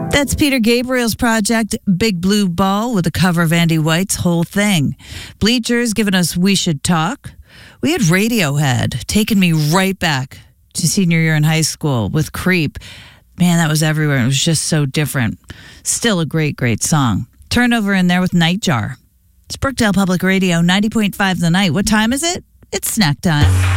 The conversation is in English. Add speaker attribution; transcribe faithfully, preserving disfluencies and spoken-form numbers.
Speaker 1: That's Peter Gabriel's project, Big Blue Ball, with a cover of Andy White's Whole Thing. Bleachers giving us We Should Talk. We had Radiohead taking me right back to senior year in high school with Creep. Man, that was everywhere. It was just so different. Still a great, great song. Turnover in there with Nightjar. It's Brookdale Public Radio, ninety point five The Night. What time is it? It's snack time.